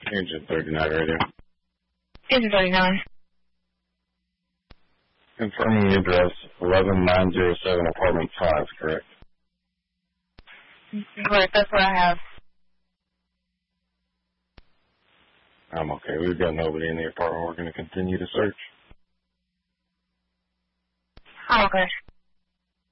Agent 39 radio. Agent 39. Confirming the address, 11907 apartment 5, correct? Correct, that's what I have. I'm okay. We've got nobody in the apartment. We're going to continue to search. I'm okay.